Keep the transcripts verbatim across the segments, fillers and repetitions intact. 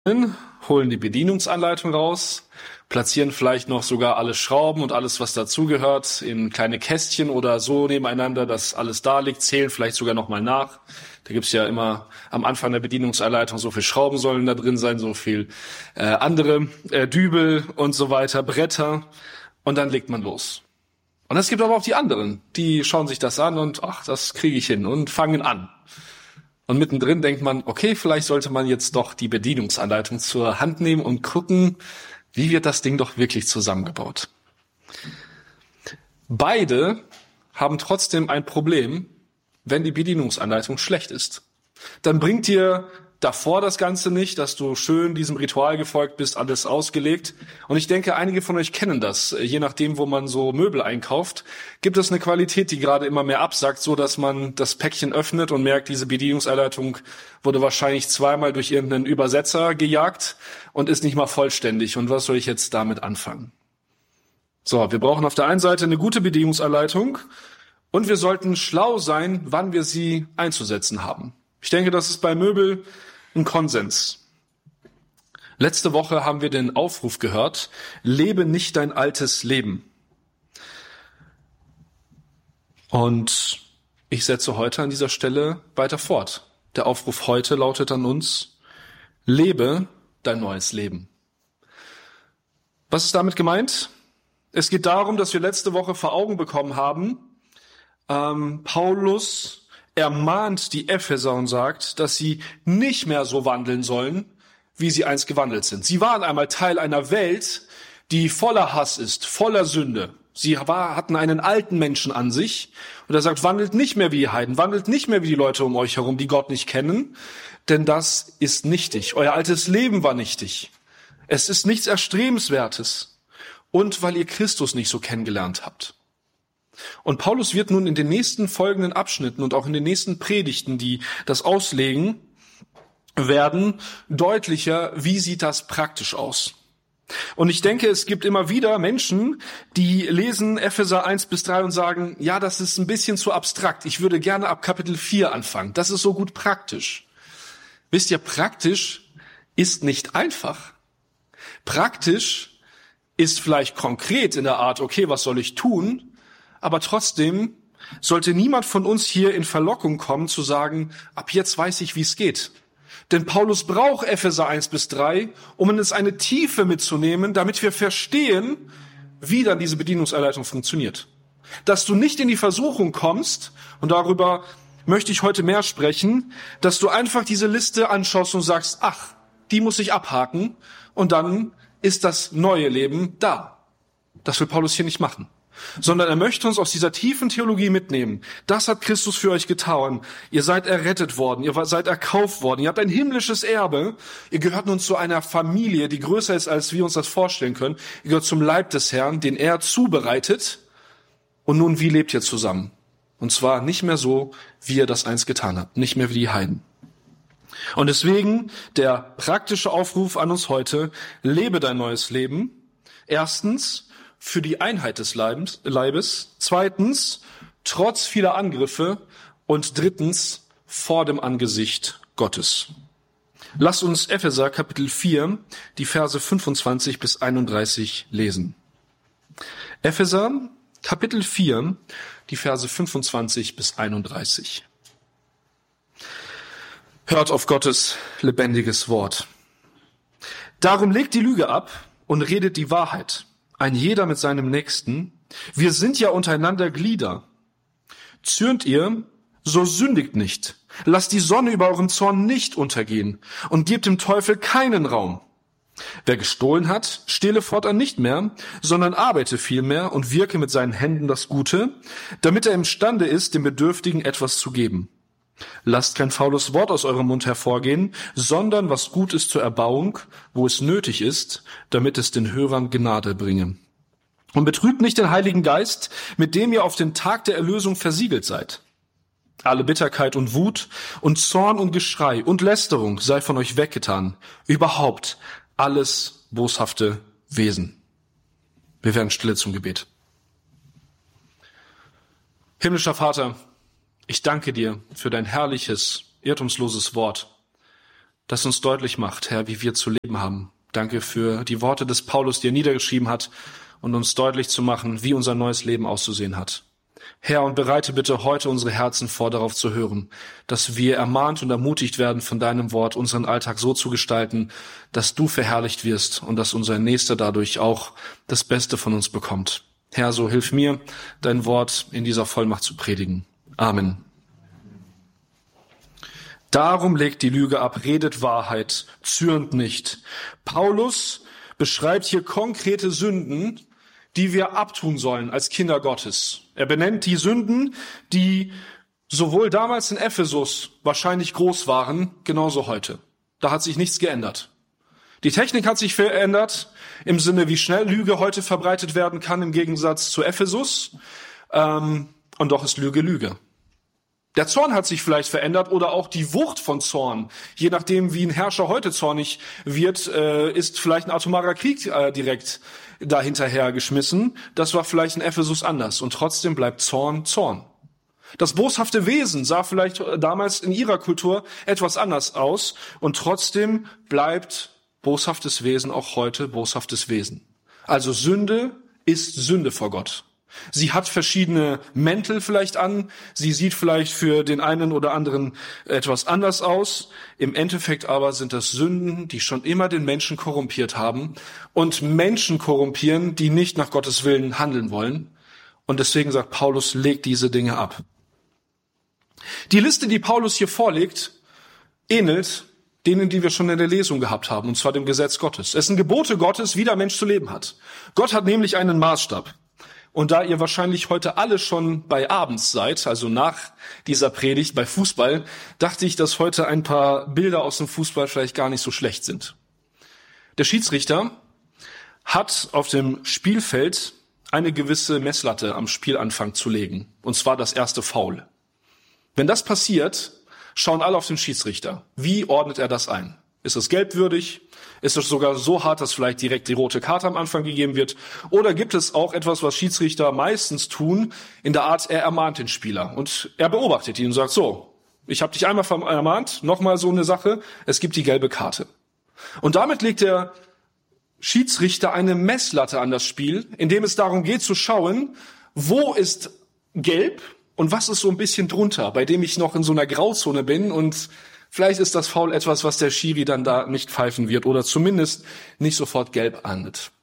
holen die Bedienungsanleitung raus, platzieren vielleicht noch sogar alle Schrauben und alles, was dazugehört, in kleine Kästchen oder so nebeneinander, dass alles da liegt, zählen vielleicht sogar nochmal nach. Da gibt's ja immer am Anfang der Bedienungsanleitung, so viel Schrauben sollen da drin sein, so viel äh, andere äh, Dübel und so weiter, Bretter, und dann legt man los. Und es gibt aber auch die anderen, die schauen sich das an und ach, das kriege ich hin und fangen an. Und mittendrin denkt man, okay, vielleicht sollte man jetzt doch die Bedienungsanleitung zur Hand nehmen und gucken, wie wird das Ding doch wirklich zusammengebaut. Beide haben trotzdem ein Problem, wenn die Bedienungsanleitung schlecht ist. Dann bringt dir davor das Ganze nicht, dass du schön diesem Ritual gefolgt bist, alles ausgelegt. Und ich denke, einige von euch kennen das. Je nachdem, wo man so Möbel einkauft, gibt es eine Qualität, die gerade immer mehr absackt, so dass man das Päckchen öffnet und merkt, diese Bedienungsanleitung wurde wahrscheinlich zweimal durch irgendeinen Übersetzer gejagt und ist nicht mal vollständig. Und was soll ich jetzt damit anfangen? So, wir brauchen auf der einen Seite eine gute Bedienungsanleitung und wir sollten schlau sein, wann wir sie einzusetzen haben. Ich denke, das ist bei Möbel ein Konsens. Letzte Woche haben wir den Aufruf gehört, lebe nicht dein altes Leben. Und ich setze heute an dieser Stelle weiter fort. Der Aufruf heute lautet an uns, lebe dein neues Leben. Was ist damit gemeint? Es geht darum, dass wir letzte Woche vor Augen bekommen haben, ähm, Paulus ermahnt die Epheser und sagt, dass sie nicht mehr so wandeln sollen, wie sie einst gewandelt sind. Sie waren einmal Teil einer Welt, die voller Hass ist, voller Sünde. Sie war, hatten einen alten Menschen an sich. Und er sagt, wandelt nicht mehr wie die Heiden, wandelt nicht mehr wie die Leute um euch herum, die Gott nicht kennen, denn das ist nichtig. Euer altes Leben war nichtig. Es ist nichts Erstrebenswertes. Und weil ihr Christus nicht so kennengelernt habt. Und Paulus wird nun in den nächsten folgenden Abschnitten und auch in den nächsten Predigten, die das auslegen werden, deutlicher, wie sieht das praktisch aus. Und ich denke, es gibt immer wieder Menschen, die lesen Epheser eins bis drei und sagen, ja, das ist ein bisschen zu abstrakt. Ich würde gerne ab Kapitel vier anfangen. Das ist so gut praktisch. Wisst ihr, praktisch ist nicht einfach. Praktisch ist vielleicht konkret in der Art, okay, was soll ich tun? Aber trotzdem sollte niemand von uns hier in Verlockung kommen zu sagen, ab jetzt weiß ich, wie es geht. Denn Paulus braucht Epheser eins bis drei, um in es eine Tiefe mitzunehmen, damit wir verstehen, wie dann diese Bedienungsanleitung funktioniert. Dass du nicht in die Versuchung kommst, und darüber möchte ich heute mehr sprechen, dass du einfach diese Liste anschaust und sagst, ach, die muss ich abhaken, und dann ist das neue Leben da. Das will Paulus hier nicht machen. Sondern er möchte uns aus dieser tiefen Theologie mitnehmen. Das hat Christus für euch getan. Ihr seid errettet worden, ihr seid erkauft worden, ihr habt ein himmlisches Erbe. Ihr gehört nun zu einer Familie, die größer ist, als wir uns das vorstellen können. Ihr gehört zum Leib des Herrn, den er zubereitet. Und nun, wie lebt ihr zusammen? Und zwar nicht mehr so, wie ihr das einst getan habt, nicht mehr wie die Heiden. Und deswegen der praktische Aufruf an uns heute, lebe dein neues Leben. Erstens, für die Einheit des Leibes, zweitens, trotz vieler Angriffe und drittens, vor dem Angesicht Gottes. Lasst uns Epheser Kapitel vier, die Verse fünfundzwanzig bis einunddreißig lesen. Epheser Kapitel vier, die Verse fünfundzwanzig bis einunddreißig. Hört auf Gottes lebendiges Wort. Darum legt die Lüge ab und redet die Wahrheit. Ein jeder mit seinem Nächsten. Wir sind ja untereinander Glieder. Zürnt ihr, so sündigt nicht. Lasst die Sonne über eurem Zorn nicht untergehen und gebt dem Teufel keinen Raum. Wer gestohlen hat, stehle fortan nicht mehr, sondern arbeite vielmehr und wirke mit seinen Händen das Gute, damit er imstande ist, dem Bedürftigen etwas zu geben. Lasst kein faules Wort aus eurem Mund hervorgehen, sondern was gut ist zur Erbauung, wo es nötig ist, damit es den Hörern Gnade bringe. Und betrübt nicht den Heiligen Geist, mit dem ihr auf den Tag der Erlösung versiegelt seid. Alle Bitterkeit und Wut und Zorn und Geschrei und Lästerung sei von euch weggetan. Überhaupt alles boshafte Wesen. Wir werden stille zum Gebet. Himmlischer Vater, ich danke dir für dein herrliches, irrtumsloses Wort. das uns deutlich macht, Herr, wie wir zu leben haben. Danke für die Worte des Paulus, die er niedergeschrieben hat, und uns deutlich zu machen, wie unser neues Leben auszusehen hat. Herr, und bereite bitte heute unsere Herzen vor, darauf zu hören, dass wir ermahnt und ermutigt werden von deinem Wort, unseren Alltag so zu gestalten, dass du verherrlicht wirst und dass unser Nächster dadurch auch das Beste von uns bekommt. Herr, so hilf mir, dein Wort in dieser Vollmacht zu predigen. Amen. Darum legt die Lüge ab, redet Wahrheit, zürnt nicht. Paulus beschreibt hier konkrete Sünden, die wir abtun sollen als Kinder Gottes. Er benennt die Sünden, die sowohl damals in Ephesus wahrscheinlich groß waren, genauso heute. Da hat sich nichts geändert. Die Technik hat sich verändert, im Sinne, wie schnell Lüge heute verbreitet werden kann, im Gegensatz zu Ephesus. Ähm, und doch ist Lüge Lüge. Der Zorn hat sich vielleicht verändert oder auch die Wucht von Zorn. Je nachdem, wie ein Herrscher heute zornig wird, äh, ist vielleicht ein atomarer Krieg äh, direkt dahinterher geschmissen. Das war vielleicht in Ephesus anders. Und trotzdem bleibt Zorn Zorn. Das boshafte Wesen sah vielleicht damals in ihrer Kultur etwas anders aus. Und trotzdem bleibt boshaftes Wesen auch heute boshaftes Wesen. Also Sünde ist Sünde vor Gott. Sie hat verschiedene Mäntel vielleicht an. Sie sieht vielleicht für den einen oder anderen etwas anders aus. Im Endeffekt aber sind das Sünden, die schon immer den Menschen korrumpiert haben und Menschen korrumpieren, die nicht nach Gottes Willen handeln wollen. Und deswegen sagt Paulus, legt diese Dinge ab. Die Liste, die Paulus hier vorlegt, ähnelt denen, die wir schon in der Lesung gehabt haben, und zwar dem Gesetz Gottes. Es sind Gebote Gottes, wie der Mensch zu leben hat. Gott hat nämlich einen Maßstab. Und da ihr wahrscheinlich heute alle schon bei abends seid, also nach dieser Predigt bei Fußball, dachte ich, dass heute ein paar Bilder aus dem Fußball vielleicht gar nicht so schlecht sind. Der Schiedsrichter hat auf dem Spielfeld eine gewisse Messlatte am Spielanfang zu legen, und zwar das erste Foul. Wenn das passiert, schauen alle auf den Schiedsrichter. Wie ordnet er das ein? Ist es gelbwürdig? Ist es sogar so hart, dass vielleicht direkt die rote Karte am Anfang gegeben wird? Oder gibt es auch etwas, was Schiedsrichter meistens tun, in der Art, er ermahnt den Spieler und er beobachtet ihn und sagt, so, ich habe dich einmal ermahnt, nochmal so eine Sache, es gibt die gelbe Karte. Und damit legt der Schiedsrichter eine Messlatte an das Spiel, in dem es darum geht zu schauen, wo ist gelb und was ist so ein bisschen drunter, bei dem ich noch in so einer Grauzone bin und vielleicht ist das Foul etwas, was der Schiri dann da nicht pfeifen wird oder zumindest nicht sofort gelb ahndet.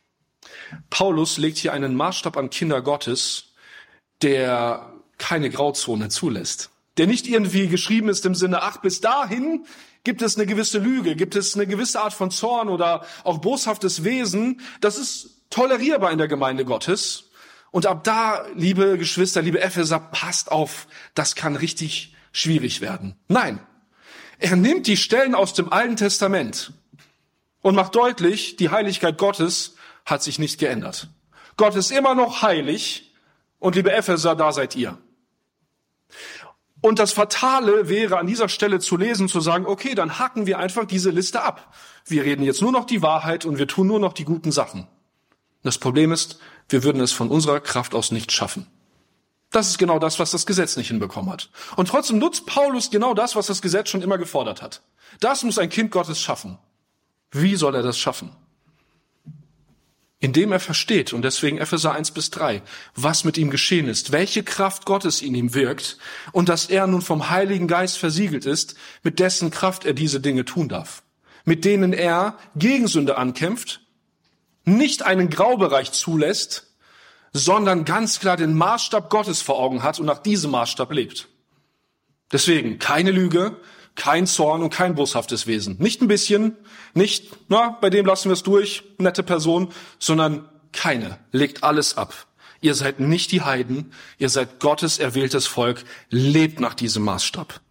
Paulus legt hier einen Maßstab an Kinder Gottes, der keine Grauzone zulässt. Der nicht irgendwie geschrieben ist im Sinne, ach, bis dahin gibt es eine gewisse Lüge, gibt es eine gewisse Art von Zorn oder auch boshaftes Wesen. Das ist tolerierbar in der Gemeinde Gottes. Und ab da, liebe Geschwister, liebe Epheser, passt auf, das kann richtig schwierig werden. Nein. Er nimmt die Stellen aus dem Alten Testament und macht deutlich, die Heiligkeit Gottes hat sich nicht geändert. Gott ist immer noch heilig und liebe Epheser, da seid ihr. Und das Fatale wäre an dieser Stelle zu lesen, zu sagen, okay, dann hacken wir einfach diese Liste ab. Wir reden jetzt nur noch die Wahrheit und wir tun nur noch die guten Sachen. Das Problem ist, wir würden es von unserer Kraft aus nicht schaffen. Das ist genau das, was das Gesetz nicht hinbekommen hat. Und trotzdem nutzt Paulus genau das, was das Gesetz schon immer gefordert hat. Das muss ein Kind Gottes schaffen. Wie soll er das schaffen? Indem er versteht, und deswegen Epheser eins bis drei, was mit ihm geschehen ist, welche Kraft Gottes in ihm wirkt und dass er nun vom Heiligen Geist versiegelt ist, mit dessen Kraft er diese Dinge tun darf. Mit denen er gegen Sünde ankämpft, nicht einen Graubereich zulässt, sondern ganz klar den Maßstab Gottes vor Augen hat und nach diesem Maßstab lebt. Deswegen keine Lüge, kein Zorn und kein boshaftes Wesen. Nicht ein bisschen, nicht, na, bei dem lassen wir es durch, nette Person, sondern keine. Legt alles ab. Ihr seid nicht die Heiden, ihr seid Gottes erwähltes Volk, lebt nach diesem Maßstab.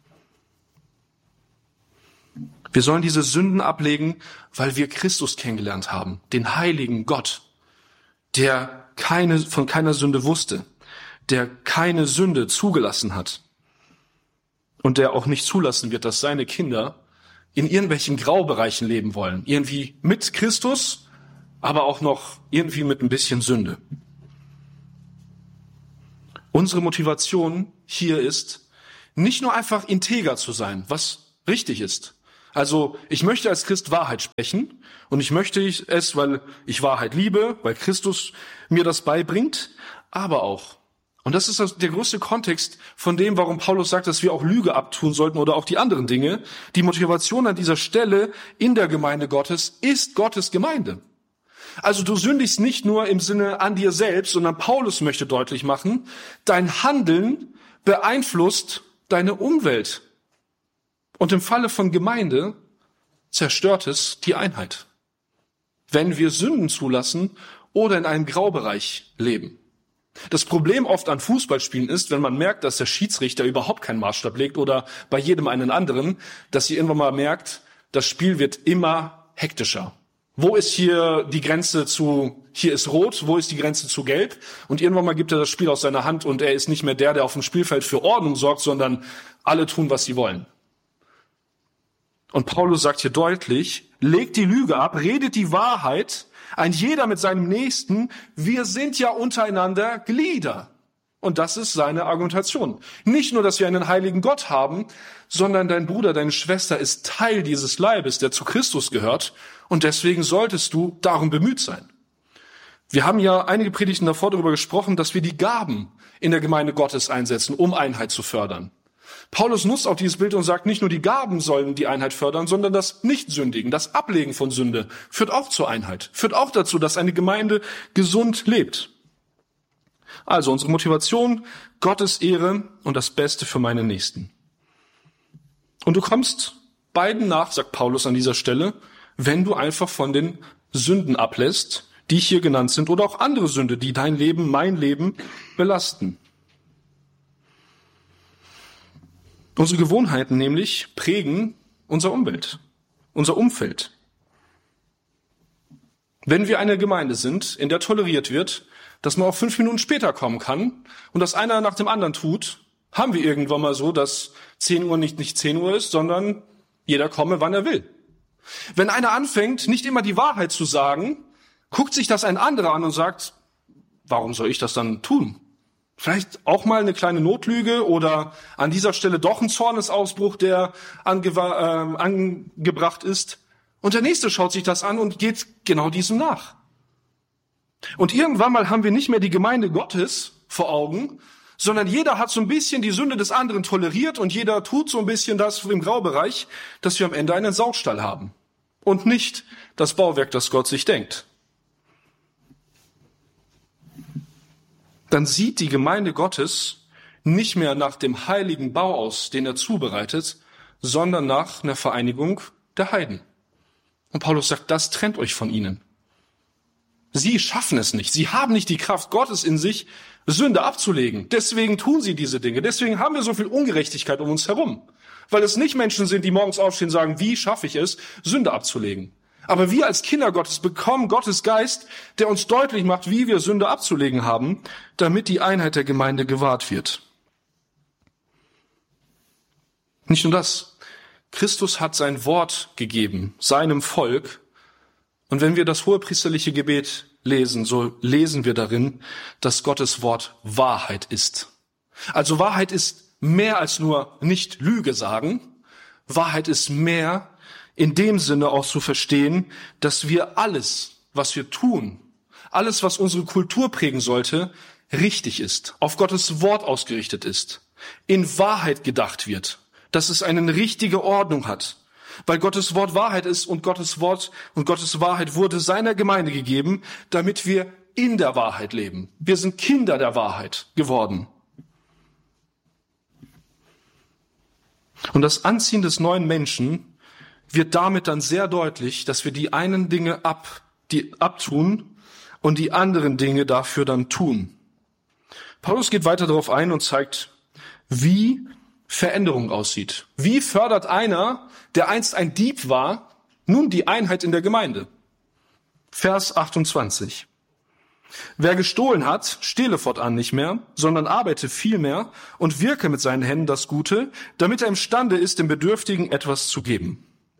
Wir sollen diese Sünden ablegen, weil wir Christus kennengelernt haben, den heiligen Gott, der keine, von keiner Sünde wusste, der keine Sünde zugelassen hat und der auch nicht zulassen wird, dass seine Kinder in irgendwelchen Graubereichen leben wollen. Irgendwie mit Christus, aber auch noch irgendwie mit ein bisschen Sünde. Unsere Motivation hier ist, nicht nur einfach integer zu sein, was richtig ist, Also ich möchte als Christ Wahrheit sprechen und ich möchte es, weil ich Wahrheit liebe, weil Christus mir das beibringt, aber auch, und das ist der größte Kontext von dem, warum Paulus sagt, dass wir auch Lüge abtun sollten oder auch die anderen Dinge. Die Motivation an dieser Stelle in der Gemeinde Gottes ist Gottes Gemeinde. Also du sündigst nicht nur im Sinne an dir selbst, sondern Paulus möchte deutlich machen, dein Handeln beeinflusst deine Umwelt. Und im Falle von Gemeinde zerstört es die Einheit, wenn wir Sünden zulassen oder in einem Graubereich leben. Das Problem oft an Fußballspielen ist, wenn man merkt, dass der Schiedsrichter überhaupt keinen Maßstab legt oder bei jedem einen anderen, dass ihr irgendwann mal merkt, das Spiel wird immer hektischer. Wo ist hier die Grenze zu, hier ist rot, wo ist die Grenze zu gelb? Und irgendwann mal gibt er das Spiel aus seiner Hand und er ist nicht mehr der, der auf dem Spielfeld für Ordnung sorgt, sondern alle tun, was sie wollen. Und Paulus sagt hier deutlich, legt die Lüge ab, redet die Wahrheit, ein jeder mit seinem Nächsten, wir sind ja untereinander Glieder. Und das ist seine Argumentation. Nicht nur, dass wir einen heiligen Gott haben, sondern dein Bruder, deine Schwester ist Teil dieses Leibes, der zu Christus gehört. Und deswegen solltest du darum bemüht sein. Wir haben ja einige Predigten davor darüber gesprochen, dass wir die Gaben in der Gemeinde Gottes einsetzen, um Einheit zu fördern. Paulus nutzt auch dieses Bild und sagt, nicht nur die Gaben sollen die Einheit fördern, sondern das Nichtsündigen, das Ablegen von Sünde führt auch zur Einheit, führt auch dazu, dass eine Gemeinde gesund lebt. Also unsere Motivation, Gottes Ehre und das Beste für meine Nächsten. Und du kommst beiden nach, sagt Paulus an dieser Stelle, wenn du einfach von den Sünden ablässt, die hier genannt sind, oder auch andere Sünde, die dein Leben, mein Leben belasten. Unsere Gewohnheiten nämlich prägen unsere Umwelt, unser Umfeld. Wenn wir eine Gemeinde sind, in der toleriert wird, dass man auch fünf Minuten später kommen kann und das einer nach dem anderen tut, haben wir irgendwann mal so, dass zehn Uhr nicht, nicht zehn Uhr ist, sondern jeder komme, wann er will. Wenn einer anfängt, nicht immer die Wahrheit zu sagen, guckt sich das ein anderer an und sagt, warum soll ich das dann tun? Vielleicht auch mal eine kleine Notlüge oder an dieser Stelle doch ein Zornesausbruch, der ange- äh, angebracht ist. Und der Nächste schaut sich das an und geht genau diesem nach. Und irgendwann mal haben wir nicht mehr die Gemeinde Gottes vor Augen, sondern jeder hat so ein bisschen die Sünde des anderen toleriert und jeder tut so ein bisschen das im Graubereich, dass wir am Ende einen Saustall haben und nicht das Bauwerk, das Gott sich denkt. Dann sieht die Gemeinde Gottes nicht mehr nach dem heiligen Bau aus, den er zubereitet, sondern nach einer Vereinigung der Heiden. Und Paulus sagt, das trennt euch von ihnen. Sie schaffen es nicht. Sie haben nicht die Kraft Gottes in sich, Sünde abzulegen. Deswegen tun sie diese Dinge. Deswegen haben wir so viel Ungerechtigkeit um uns herum. Weil es nicht Menschen sind, die morgens aufstehen und sagen, wie schaffe ich es, Sünde abzulegen. Aber wir als Kinder Gottes bekommen Gottes Geist, der uns deutlich macht, wie wir Sünde abzulegen haben, damit die Einheit der Gemeinde gewahrt wird. Nicht nur das. Christus hat sein Wort gegeben, seinem Volk. Und wenn wir das hohepriesterliche Gebet lesen, so lesen wir darin, dass Gottes Wort Wahrheit ist. Also Wahrheit ist mehr als nur nicht Lüge sagen. Wahrheit ist mehr in dem Sinne auch zu verstehen, dass wir alles, was wir tun, alles, was unsere Kultur prägen sollte, richtig ist, auf Gottes Wort ausgerichtet ist, in Wahrheit gedacht wird, dass es eine richtige Ordnung hat, weil Gottes Wort Wahrheit ist und Gottes Wort und Gottes Wahrheit wurde seiner Gemeinde gegeben, damit wir in der Wahrheit leben. Wir sind Kinder der Wahrheit geworden. Und das Anziehen des neuen Menschen wird damit dann sehr deutlich, dass wir die einen Dinge ab, die abtun und die anderen Dinge dafür dann tun. Paulus geht weiter darauf ein und zeigt, wie Veränderung aussieht. Wie fördert einer, der einst ein Dieb war, nun die Einheit in der Gemeinde? Vers achtundzwanzig. Wer gestohlen hat, stehle fortan nicht mehr, sondern arbeite vielmehr und wirke mit seinen Händen das Gute, damit er imstande ist, dem Bedürftigen etwas zu geben.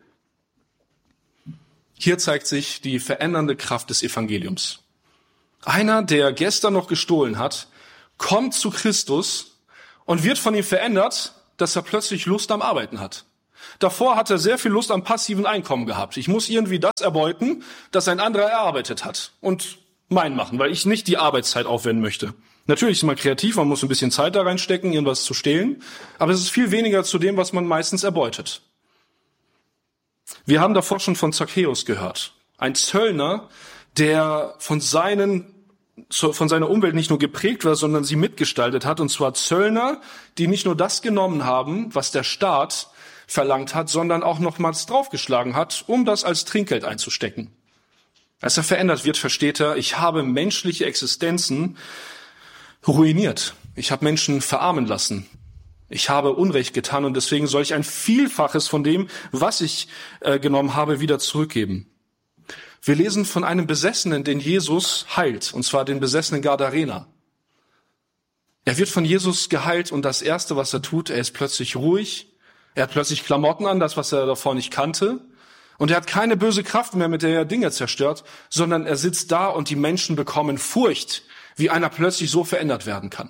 Hier zeigt sich die verändernde Kraft des Evangeliums. Einer, der gestern noch gestohlen hat, kommt zu Christus und wird von ihm verändert, dass er plötzlich Lust am Arbeiten hat. Davor hat er sehr viel Lust am passiven Einkommen gehabt. Ich muss irgendwie das erbeuten, das ein anderer erarbeitet hat und mein machen, weil ich nicht die Arbeitszeit aufwenden möchte. Natürlich ist man kreativ, man muss ein bisschen Zeit da reinstecken, irgendwas zu stehlen, aber es ist viel weniger zu dem, was man meistens erbeutet. Wir haben davor schon von Zachäus gehört. Ein Zöllner, der von seinen, von seiner Umwelt nicht nur geprägt war, sondern sie mitgestaltet hat. Und zwar Zöllner, die nicht nur das genommen haben, was der Staat verlangt hat, sondern auch nochmals draufgeschlagen hat, um das als Trinkgeld einzustecken. Als er verändert wird, versteht er, ich habe menschliche Existenzen ruiniert. Ich habe Menschen verarmen lassen. Ich habe Unrecht getan und deswegen soll ich ein Vielfaches von dem, was ich äh, genommen habe, wieder zurückgeben. Wir lesen von einem Besessenen, den Jesus heilt, und zwar den besessenen Gadarener. Er wird von Jesus geheilt und das Erste, was er tut, er ist plötzlich ruhig. Er hat plötzlich Klamotten an, das, was er davor nicht kannte. Und er hat keine böse Kraft mehr, mit der er Dinge zerstört, sondern er sitzt da und die Menschen bekommen Furcht, wie einer plötzlich so verändert werden kann.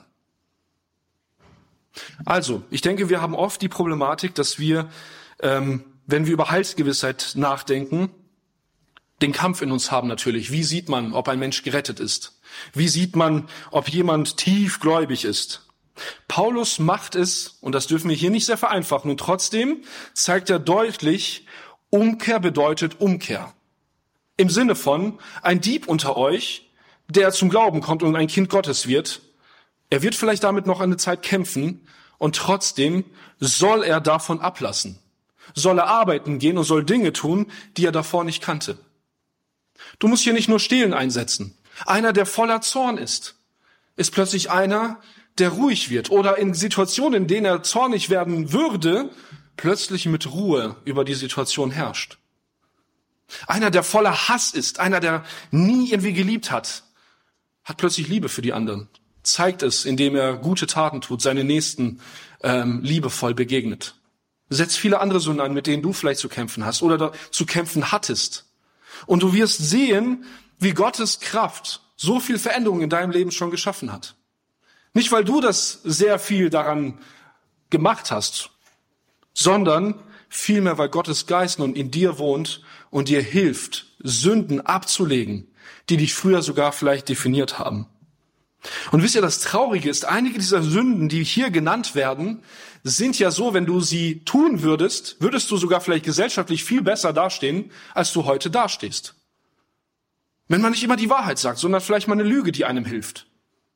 Also, ich denke, wir haben oft die Problematik, dass wir, ähm, wenn wir über Heilsgewissheit nachdenken, den Kampf in uns haben natürlich. Wie sieht man, ob ein Mensch gerettet ist? Wie sieht man, ob jemand tiefgläubig ist? Paulus macht es, und das dürfen wir hier nicht sehr vereinfachen, und trotzdem zeigt er deutlich, Umkehr bedeutet Umkehr. Im Sinne von, ein Dieb unter euch, der zum Glauben kommt und ein Kind Gottes wird, er wird vielleicht damit noch eine Zeit kämpfen und trotzdem soll er davon ablassen. Soll er arbeiten gehen und soll Dinge tun, die er davor nicht kannte. Du musst hier nicht nur Stehlen einsetzen. Einer, der voller Zorn ist, ist plötzlich einer, der ruhig wird oder in Situationen, in denen er zornig werden würde, plötzlich mit Ruhe über die Situation herrscht. Einer, der voller Hass ist, einer, der nie irgendwie geliebt hat, hat plötzlich Liebe für die anderen. Zeigt es, indem er gute Taten tut, seine Nächsten ähm, liebevoll begegnet. Setzt viele andere Sünden an, mit denen du vielleicht zu kämpfen hast oder da, zu kämpfen hattest. Und du wirst sehen, wie Gottes Kraft so viel Veränderung in deinem Leben schon geschaffen hat. Nicht, weil du das sehr viel daran gemacht hast, sondern vielmehr, weil Gottes Geist nun in dir wohnt und dir hilft, Sünden abzulegen, die dich früher sogar vielleicht definiert haben. Und wisst ihr, das Traurige ist, einige dieser Sünden, die hier genannt werden, sind ja so, wenn du sie tun würdest, würdest du sogar vielleicht gesellschaftlich viel besser dastehen, als du heute dastehst. Wenn man nicht immer die Wahrheit sagt, sondern vielleicht mal eine Lüge, die einem hilft.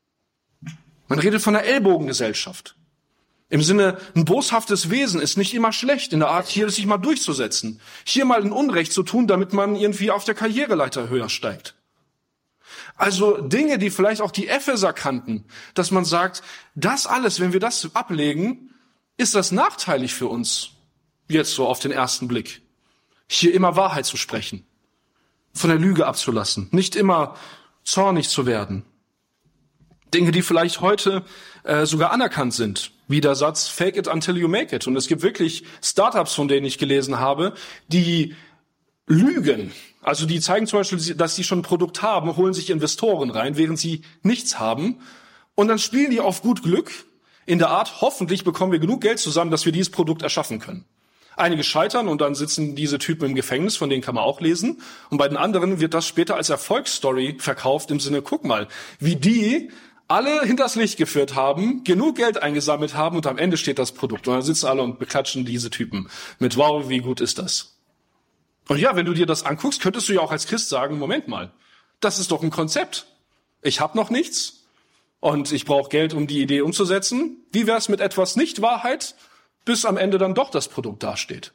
Man redet von einer Ellbogengesellschaft. Im Sinne, ein boshaftes Wesen ist nicht immer schlecht, in der Art, hier sich mal durchzusetzen. Hier mal ein Unrecht zu tun, damit man irgendwie auf der Karriereleiter höher steigt. Also Dinge, die vielleicht auch die Epheser kannten, dass man sagt, das alles, wenn wir das ablegen, ist das nachteilig für uns, jetzt so auf den ersten Blick. Hier immer Wahrheit zu sprechen, von der Lüge abzulassen, nicht immer zornig zu werden. Dinge, die vielleicht heute äh, sogar anerkannt sind, wie der Satz "Fake it until you make it". Und es gibt wirklich Startups, von denen ich gelesen habe, die lügen. Also die zeigen zum Beispiel, dass sie schon ein Produkt haben, holen sich Investoren rein, während sie nichts haben. Und dann spielen die auf gut Glück in der Art, hoffentlich bekommen wir genug Geld zusammen, dass wir dieses Produkt erschaffen können. Einige scheitern und dann sitzen diese Typen im Gefängnis, von denen kann man auch lesen. Und bei den anderen wird das später als Erfolgsstory verkauft, im Sinne, guck mal, wie die alle hinters Licht geführt haben, genug Geld eingesammelt haben und am Ende steht das Produkt. Und dann sitzen alle und beklatschen diese Typen mit, wow, wie gut ist das? Und ja, wenn du dir das anguckst, könntest du ja auch als Christ sagen, Moment mal, das ist doch ein Konzept. Ich habe noch nichts und ich brauche Geld, um die Idee umzusetzen. Wie wär's mit etwas Nicht-Wahrheit, bis am Ende dann doch das Produkt dasteht?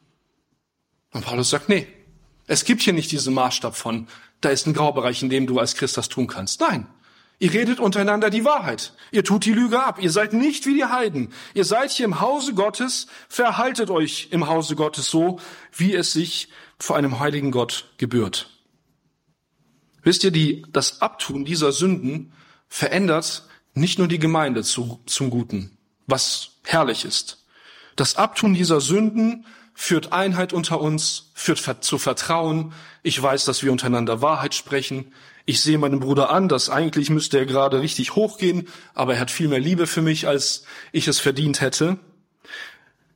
Und Paulus sagt, nee, es gibt hier nicht diesen Maßstab von, da ist ein Graubereich, in dem du als Christ das tun kannst. Nein, ihr redet untereinander die Wahrheit. Ihr tut die Lüge ab. Ihr seid nicht wie die Heiden. Ihr seid hier im Hause Gottes. Verhaltet euch im Hause Gottes so, wie es sich vor einem heiligen Gott gebührt. Wisst ihr, die, das Abtun dieser Sünden verändert nicht nur die Gemeinde zu, zum Guten, was herrlich ist. Das Abtun dieser Sünden führt Einheit unter uns, führt zu Vertrauen. Ich weiß, dass wir untereinander Wahrheit sprechen. Ich sehe meinen Bruder an, dass eigentlich müsste er gerade richtig hochgehen, aber er hat viel mehr Liebe für mich, als ich es verdient hätte.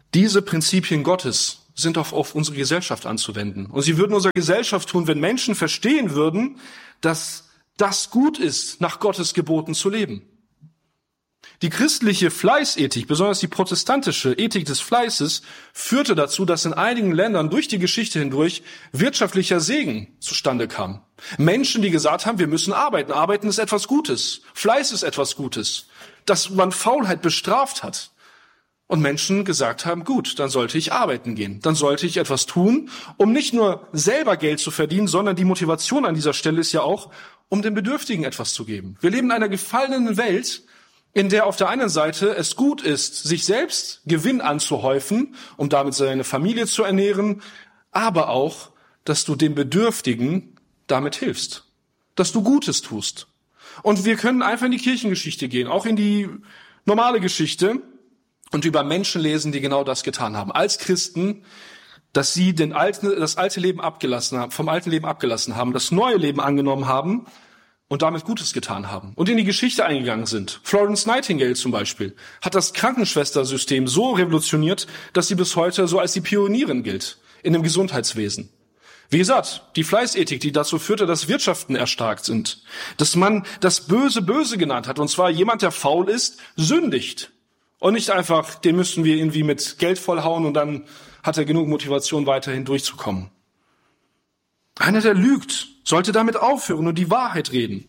Diese Prinzipien Gottes sind auch auf unsere Gesellschaft anzuwenden. Und sie würden unserer Gesellschaft tun, wenn Menschen verstehen würden, dass das gut ist, nach Gottes Geboten zu leben. Die christliche Fleißethik, besonders die protestantische Ethik des Fleißes, führte dazu, dass in einigen Ländern durch die Geschichte hindurch wirtschaftlicher Segen zustande kam. Menschen, die gesagt haben, wir müssen arbeiten. Arbeiten ist etwas Gutes. Fleiß ist etwas Gutes. Dass man Faulheit bestraft hat. Und Menschen gesagt haben, gut, dann sollte ich arbeiten gehen. Dann sollte ich etwas tun, um nicht nur selber Geld zu verdienen, sondern die Motivation an dieser Stelle ist ja auch, um den Bedürftigen etwas zu geben. Wir leben in einer gefallenen Welt, in der auf der einen Seite es gut ist, sich selbst Gewinn anzuhäufen, um damit seine Familie zu ernähren, aber auch, dass du den Bedürftigen damit hilfst, dass du Gutes tust. Und wir können einfach in die Kirchengeschichte gehen, auch in die normale Geschichte und über Menschen lesen, die genau das getan haben. Als Christen, dass sie den alten, das alte Leben abgelassen haben, vom alten Leben abgelassen haben, das neue Leben angenommen haben und damit Gutes getan haben und in die Geschichte eingegangen sind. Florence Nightingale zum Beispiel hat das Krankenschwestersystem so revolutioniert, dass sie bis heute so als die Pionierin gilt in dem Gesundheitswesen. Wie gesagt, die Fleißethik, die dazu führte, dass Wirtschaften erstarkt sind, dass man das Böse böse genannt hat, und zwar jemand, der faul ist, sündigt. Und nicht einfach, den müssen wir irgendwie mit Geld vollhauen und dann hat er genug Motivation, weiterhin durchzukommen. Einer, der lügt, sollte damit aufhören und die Wahrheit reden.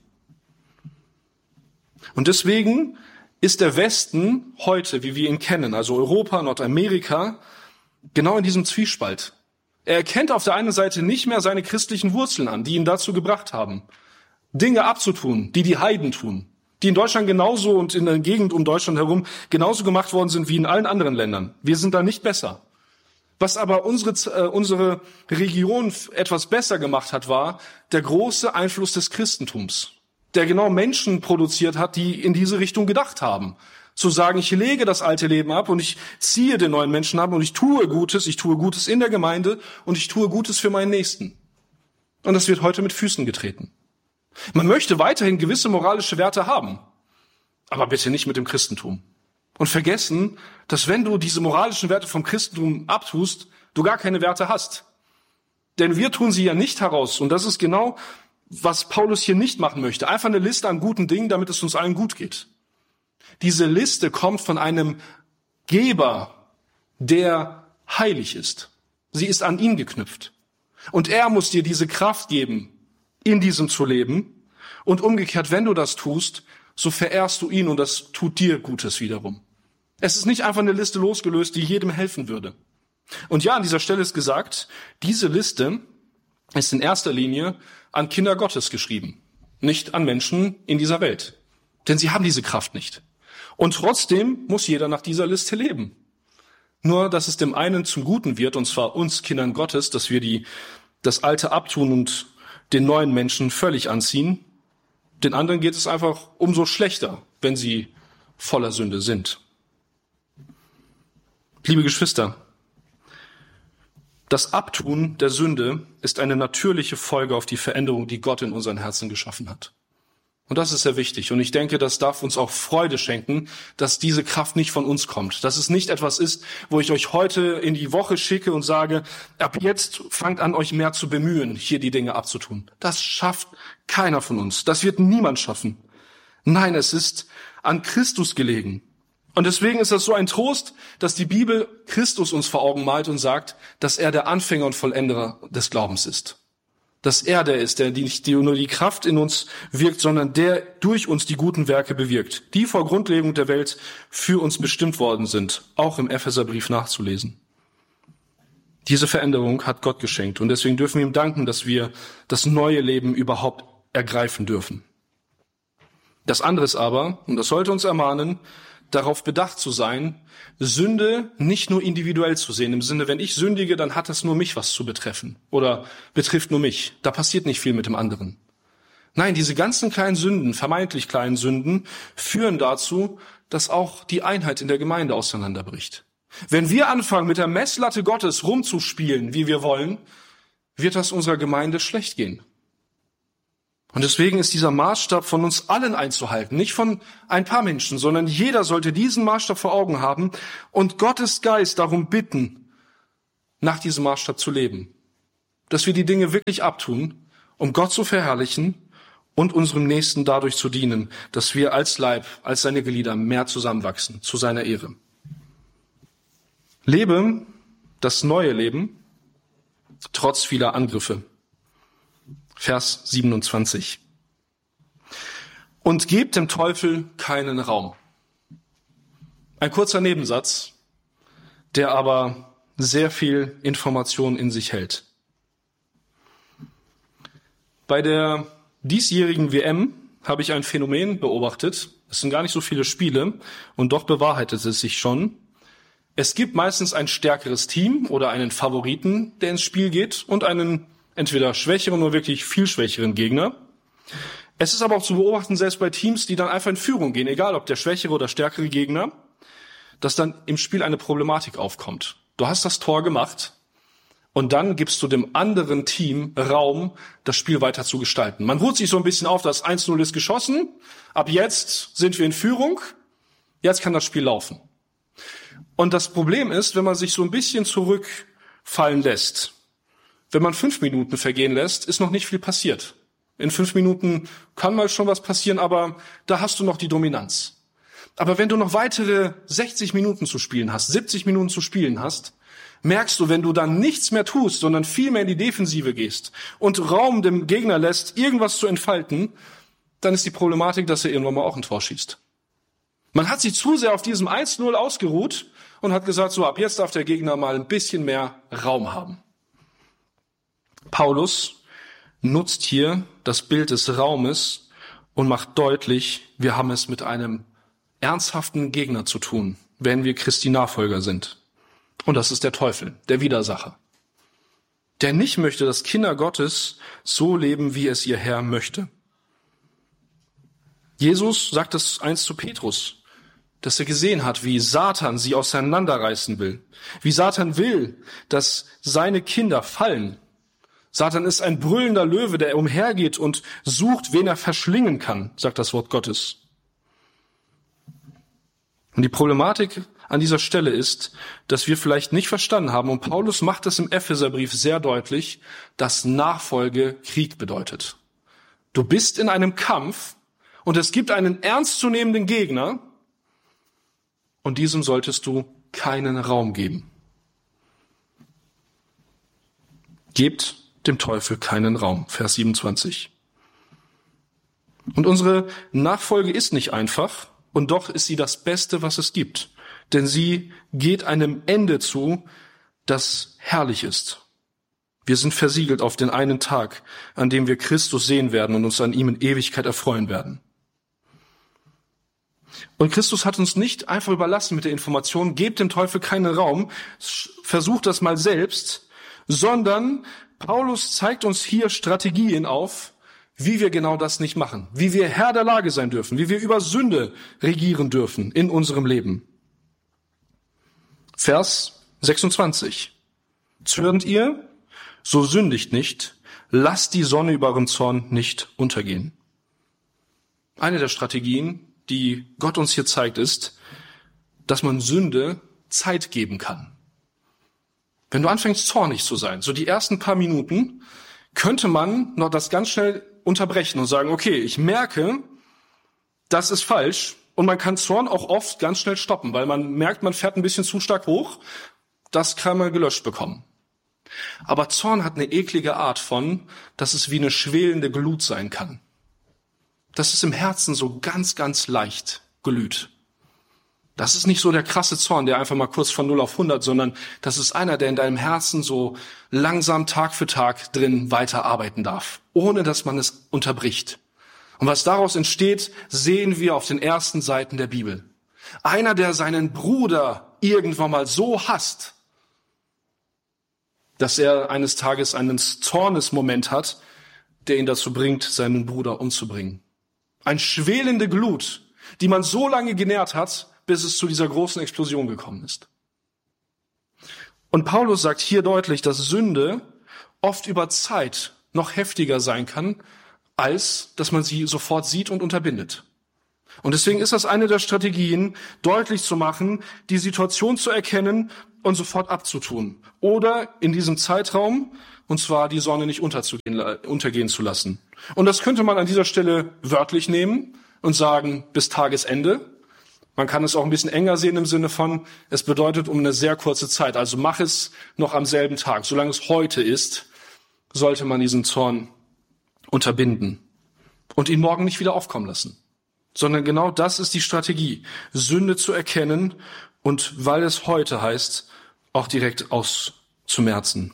Und deswegen ist der Westen heute, wie wir ihn kennen, also Europa, Nordamerika, genau in diesem Zwiespalt. Er erkennt auf der einen Seite nicht mehr seine christlichen Wurzeln an, die ihn dazu gebracht haben, Dinge abzutun, die die Heiden tun, die in Deutschland genauso und in der Gegend um Deutschland herum genauso gemacht worden sind wie in allen anderen Ländern. Wir sind da nicht besser. Was aber unsere, äh, unsere Region etwas besser gemacht hat, war der große Einfluss des Christentums, der genau Menschen produziert hat, die in diese Richtung gedacht haben. Zu sagen, ich lege das alte Leben ab und ich ziehe den neuen Menschen ab und ich tue Gutes, ich tue Gutes in der Gemeinde und ich tue Gutes für meinen Nächsten. Und das wird heute mit Füßen getreten. Man möchte weiterhin gewisse moralische Werte haben, aber bitte nicht mit dem Christentum. Und vergessen, dass wenn du diese moralischen Werte vom Christentum abtust, du gar keine Werte hast. Denn wir tun sie ja nicht heraus. Und das ist genau, was Paulus hier nicht machen möchte. Einfach eine Liste an guten Dingen, damit es uns allen gut geht. Diese Liste kommt von einem Geber, der heilig ist. Sie ist an ihn geknüpft. Und er muss dir diese Kraft geben, in diesem zu leben. Und umgekehrt, wenn du das tust, so verehrst du ihn und das tut dir Gutes wiederum. Es ist nicht einfach eine Liste losgelöst, die jedem helfen würde. Und ja, an dieser Stelle ist gesagt, diese Liste ist in erster Linie an Kinder Gottes geschrieben, nicht an Menschen in dieser Welt. Denn sie haben diese Kraft nicht. Und trotzdem muss jeder nach dieser Liste leben. Nur, dass es dem einen zum Guten wird, und zwar uns Kindern Gottes, dass wir die, das Alte abtun und den neuen Menschen völlig anziehen. Den anderen geht es einfach umso schlechter, wenn sie voller Sünde sind. Liebe Geschwister, das Abtun der Sünde ist eine natürliche Folge auf die Veränderung, die Gott in unseren Herzen geschaffen hat. Und das ist sehr wichtig. Und ich denke, das darf uns auch Freude schenken, dass diese Kraft nicht von uns kommt. Dass es nicht etwas ist, wo ich euch heute in die Woche schicke und sage, ab jetzt fangt an, euch mehr zu bemühen, hier die Dinge abzutun. Das schafft keiner von uns. Das wird niemand schaffen. Nein, es ist an Christus gelegen. Und deswegen ist das so ein Trost, dass die Bibel Christus uns vor Augen malt und sagt, dass er der Anfänger und Vollender des Glaubens ist. Dass er der ist, der nicht nur die Kraft in uns wirkt, sondern der durch uns die guten Werke bewirkt, die vor Grundlegung der Welt für uns bestimmt worden sind, auch im Epheserbrief nachzulesen. Diese Veränderung hat Gott geschenkt und deswegen dürfen wir ihm danken, dass wir das neue Leben überhaupt ergreifen dürfen. Das andere ist aber, und das sollte uns ermahnen, darauf bedacht zu sein, Sünde nicht nur individuell zu sehen. Im Sinne, wenn ich sündige, dann hat das nur mich was zu betreffen oder betrifft nur mich. Da passiert nicht viel mit dem anderen. Nein, diese ganzen kleinen Sünden, vermeintlich kleinen Sünden, führen dazu, dass auch die Einheit in der Gemeinde auseinanderbricht. Wenn wir anfangen, mit der Messlatte Gottes rumzuspielen, wie wir wollen, wird das unserer Gemeinde schlecht gehen. Und deswegen ist dieser Maßstab von uns allen einzuhalten, nicht von ein paar Menschen, sondern jeder sollte diesen Maßstab vor Augen haben und Gottes Geist darum bitten, nach diesem Maßstab zu leben. Dass wir die Dinge wirklich abtun, um Gott zu verherrlichen und unserem Nächsten dadurch zu dienen, dass wir als Leib, als seine Glieder mehr zusammenwachsen, zu seiner Ehre. Lebe das neue Leben, trotz vieler Angriffe. Vers siebenundzwanzig. Und gebt dem Teufel keinen Raum. Ein kurzer Nebensatz, der aber sehr viel Information in sich hält. Bei der diesjährigen W M habe ich ein Phänomen beobachtet. Es sind gar nicht so viele Spiele und doch bewahrheitet es sich schon. Es gibt meistens ein stärkeres Team oder einen Favoriten, der ins Spiel geht und einen entweder schwächeren oder wirklich viel schwächeren Gegner. Es ist aber auch zu beobachten, selbst bei Teams, die dann einfach in Führung gehen, egal ob der schwächere oder stärkere Gegner, dass dann im Spiel eine Problematik aufkommt. Du hast das Tor gemacht und dann gibst du dem anderen Team Raum, das Spiel weiter zu gestalten. Man ruht sich so ein bisschen auf, das eins null ist geschossen, ab jetzt sind wir in Führung, jetzt kann das Spiel laufen. Und das Problem ist, wenn man sich so ein bisschen zurückfallen lässt, wenn man fünf Minuten vergehen lässt, ist noch nicht viel passiert. In fünf Minuten kann mal schon was passieren, aber da hast du noch die Dominanz. Aber wenn du noch weitere sechzig Minuten zu spielen hast, siebzig Minuten zu spielen hast, merkst du, wenn du dann nichts mehr tust, sondern viel mehr in die Defensive gehst und Raum dem Gegner lässt, irgendwas zu entfalten, dann ist die Problematik, dass er irgendwann mal auch ein Tor schießt. Man hat sich zu sehr auf diesem eins null ausgeruht und hat gesagt, so ab jetzt darf der Gegner mal ein bisschen mehr Raum haben. Paulus nutzt hier das Bild des Raumes und macht deutlich, wir haben es mit einem ernsthaften Gegner zu tun, wenn wir Christi Nachfolger sind. Und das ist der Teufel, der Widersacher, der nicht möchte, dass Kinder Gottes so leben, wie es ihr Herr möchte. Jesus sagt es einst zu Petrus, dass er gesehen hat, wie Satan sie auseinanderreißen will, wie Satan will, dass seine Kinder fallen. Satan ist ein brüllender Löwe, der umhergeht und sucht, wen er verschlingen kann, sagt das Wort Gottes. Und die Problematik an dieser Stelle ist, dass wir vielleicht nicht verstanden haben, und Paulus macht es im Epheserbrief sehr deutlich, dass Nachfolge Krieg bedeutet. Du bist in einem Kampf und es gibt einen ernstzunehmenden Gegner und diesem solltest du keinen Raum geben. Gebt dem Teufel keinen Raum. Vers siebenundzwanzig. Und unsere Nachfolge ist nicht einfach, und doch ist sie das Beste, was es gibt. Denn sie geht einem Ende zu, das herrlich ist. Wir sind versiegelt auf den einen Tag, an dem wir Christus sehen werden und uns an ihm in Ewigkeit erfreuen werden. Und Christus hat uns nicht einfach überlassen mit der Information, gebt dem Teufel keinen Raum, versucht das mal selbst, sondern Paulus zeigt uns hier Strategien auf, wie wir genau das nicht machen, wie wir Herr der Lage sein dürfen, wie wir über Sünde regieren dürfen in unserem Leben. Vers sechsundzwanzig. Zürnt ihr, so sündigt nicht, lasst die Sonne über euren Zorn nicht untergehen. Eine der Strategien, die Gott uns hier zeigt, ist, dass man Sünde Zeit geben kann. Wenn du anfängst, zornig zu sein, so die ersten paar Minuten, könnte man noch das ganz schnell unterbrechen und sagen, okay, ich merke, das ist falsch, und man kann Zorn auch oft ganz schnell stoppen, weil man merkt, man fährt ein bisschen zu stark hoch, das kann man gelöscht bekommen. Aber Zorn hat eine eklige Art von, dass es wie eine schwelende Glut sein kann. Das ist im Herzen so ganz, ganz leicht glüht. Das ist nicht so der krasse Zorn, der einfach mal kurz von null auf hundert, sondern das ist einer, der in deinem Herzen so langsam Tag für Tag drin weiterarbeiten darf, ohne dass man es unterbricht. Und was daraus entsteht, sehen wir auf den ersten Seiten der Bibel. Einer, der seinen Bruder irgendwann mal so hasst, dass er eines Tages einen Zornesmoment hat, der ihn dazu bringt, seinen Bruder umzubringen. Eine schwelende Glut, die man so lange genährt hat, bis es zu dieser großen Explosion gekommen ist. Und Paulus sagt hier deutlich, dass Sünde oft über Zeit noch heftiger sein kann, als dass man sie sofort sieht und unterbindet. Und deswegen ist das eine der Strategien, deutlich zu machen, die Situation zu erkennen und sofort abzutun. Oder in diesem Zeitraum, und zwar die Sonne nicht unterzugehen, untergehen zu lassen. Und das könnte man an dieser Stelle wörtlich nehmen und sagen, bis Tagesende. Man kann es auch ein bisschen enger sehen im Sinne von, es bedeutet um eine sehr kurze Zeit. Also mach es noch am selben Tag. Solange es heute ist, sollte man diesen Zorn unterbinden und ihn morgen nicht wieder aufkommen lassen. Sondern genau das ist die Strategie, Sünde zu erkennen und, weil es heute heißt, auch direkt auszumerzen.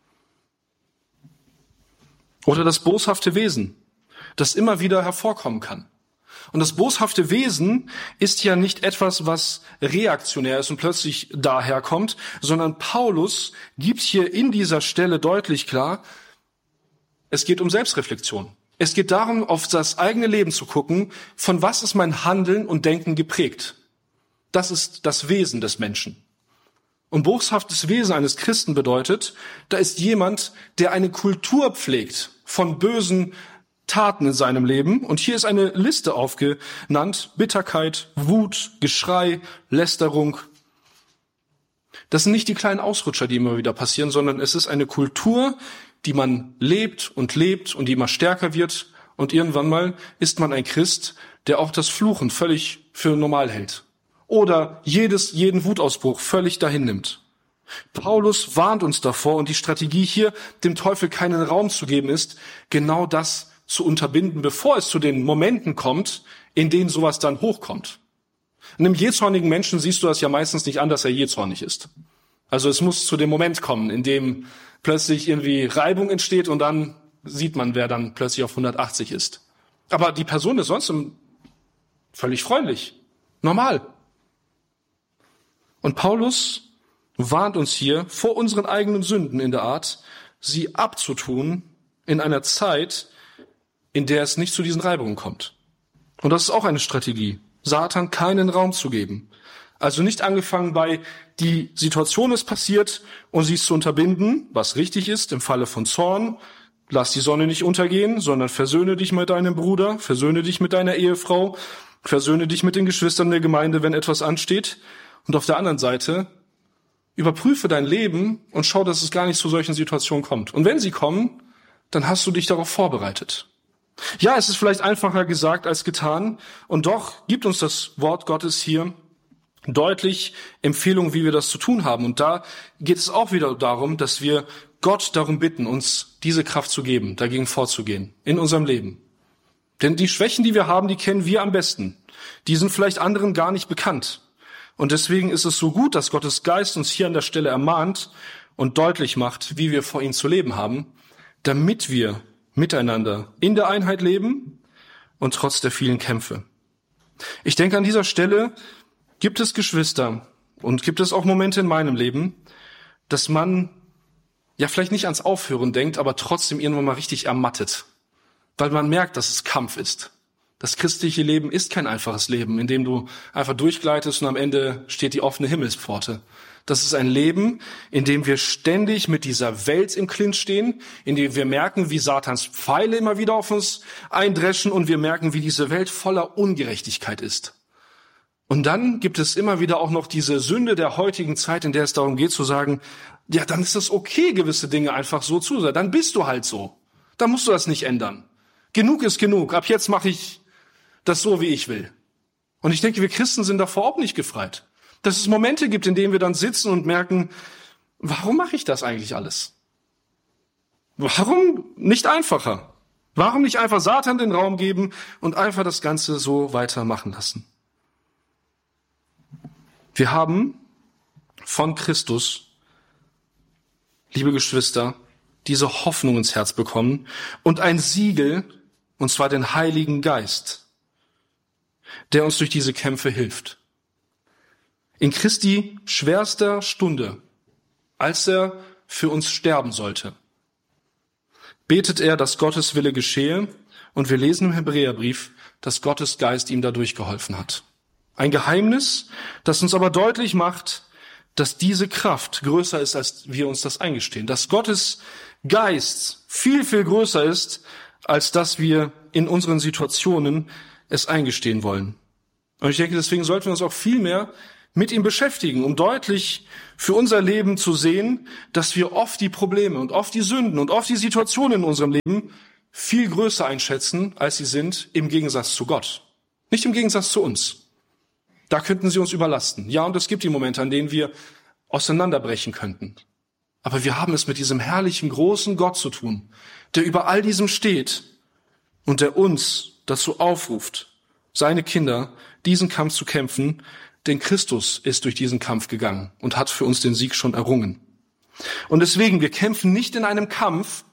Oder das boshafte Wesen, das immer wieder hervorkommen kann. Und das boshafte Wesen ist ja nicht etwas, was reaktionär ist und plötzlich daherkommt, sondern Paulus gibt hier in dieser Stelle deutlich klar, es geht um Selbstreflexion. Es geht darum, auf das eigene Leben zu gucken, von was ist mein Handeln und Denken geprägt. Das ist das Wesen des Menschen. Und boshaftes Wesen eines Christen bedeutet, da ist jemand, der eine Kultur pflegt von bösen Taten in seinem Leben. Und hier ist eine Liste aufgenannt: Bitterkeit, Wut, Geschrei, Lästerung. Das sind nicht die kleinen Ausrutscher, die immer wieder passieren, sondern es ist eine Kultur, die man lebt und lebt und die immer stärker wird. Und irgendwann mal ist man ein Christ, der auch das Fluchen völlig für normal hält. Oder jedes, jeden Wutausbruch völlig dahin nimmt. Paulus warnt uns davor, und die Strategie hier, dem Teufel keinen Raum zu geben, ist, genau das zu unterbinden, bevor es zu den Momenten kommt, in denen sowas dann hochkommt. Einem jähzornigen Menschen siehst du das ja meistens nicht an, dass er jähzornig ist. Also es muss zu dem Moment kommen, in dem plötzlich irgendwie Reibung entsteht und dann sieht man, wer dann plötzlich auf hundertachtzig ist. Aber die Person ist sonst völlig freundlich, normal. Und Paulus warnt uns hier vor unseren eigenen Sünden in der Art, sie abzutun in einer Zeit, in der es nicht zu diesen Reibungen kommt. Und das ist auch eine Strategie, Satan keinen Raum zu geben. Also nicht angefangen bei, die Situation ist passiert und sie ist zu unterbinden, was richtig ist im Falle von Zorn. Lass die Sonne nicht untergehen, sondern versöhne dich mit deinem Bruder, versöhne dich mit deiner Ehefrau, versöhne dich mit den Geschwistern der Gemeinde, wenn etwas ansteht. Und auf der anderen Seite, überprüfe dein Leben und schau, dass es gar nicht zu solchen Situationen kommt. Und wenn sie kommen, dann hast du dich darauf vorbereitet. Ja, es ist vielleicht einfacher gesagt als getan. Und doch gibt uns das Wort Gottes hier deutlich Empfehlungen, wie wir das zu tun haben. Und da geht es auch wieder darum, dass wir Gott darum bitten, uns diese Kraft zu geben, dagegen vorzugehen, in unserem Leben. Denn die Schwächen, die wir haben, die kennen wir am besten. Die sind vielleicht anderen gar nicht bekannt. Und deswegen ist es so gut, dass Gottes Geist uns hier an der Stelle ermahnt und deutlich macht, wie wir vor ihm zu leben haben, damit wir miteinander in der Einheit leben und trotz der vielen Kämpfe. Ich denke, an dieser Stelle gibt es Geschwister und gibt es auch Momente in meinem Leben, dass man ja vielleicht nicht ans Aufhören denkt, aber trotzdem irgendwann mal richtig ermattet, weil man merkt, dass es Kampf ist. Das christliche Leben ist kein einfaches Leben, in dem du einfach durchgleitest und am Ende steht die offene Himmelspforte. Das ist ein Leben, in dem wir ständig mit dieser Welt im Clinch stehen, in dem wir merken, wie Satans Pfeile immer wieder auf uns eindreschen und wir merken, wie diese Welt voller Ungerechtigkeit ist. Und dann gibt es immer wieder auch noch diese Sünde der heutigen Zeit, in der es darum geht zu sagen, ja, dann ist es okay, gewisse Dinge einfach so zu sein. Dann bist du halt so. Dann musst du das nicht ändern. Genug ist genug. Ab jetzt mache ich das so, wie ich will. Und ich denke, wir Christen sind davor auch nicht gefreit. Dass es Momente gibt, in denen wir dann sitzen und merken, warum mache ich das eigentlich alles? Warum nicht einfacher? Warum nicht einfach Satan den Raum geben und einfach das Ganze so weitermachen lassen? Wir haben von Christus, liebe Geschwister, diese Hoffnung ins Herz bekommen und ein Siegel, und zwar den Heiligen Geist, der uns durch diese Kämpfe hilft. In Christi schwerster Stunde, als er für uns sterben sollte, betet er, dass Gottes Wille geschehe, und wir lesen im Hebräerbrief, dass Gottes Geist ihm dadurch geholfen hat. Ein Geheimnis, das uns aber deutlich macht, dass diese Kraft größer ist, als wir uns das eingestehen. Dass Gottes Geist viel, viel größer ist als dass wir in unseren Situationen es eingestehen wollen. Und ich denke, deswegen sollten wir uns auch viel mehr mit ihm beschäftigen, um deutlich für unser Leben zu sehen, dass wir oft die Probleme und oft die Sünden und oft die Situationen in unserem Leben viel größer einschätzen, als sie sind, im Gegensatz zu Gott. Nicht im Gegensatz zu uns. Da könnten sie uns überlasten. Ja, und es gibt die Momente, an denen wir auseinanderbrechen könnten. Aber wir haben es mit diesem herrlichen, großen Gott zu tun, der über all diesem steht und der uns dazu aufruft, seine Kinder, diesen Kampf zu kämpfen, denn Christus ist durch diesen Kampf gegangen und hat für uns den Sieg schon errungen. Und deswegen, wir kämpfen nicht in einem Kampf,